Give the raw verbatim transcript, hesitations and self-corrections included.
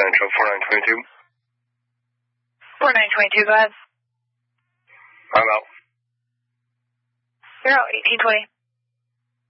Central, four nine two two. four nine two two, go ahead. I'm out. You're out, eighteen twenty.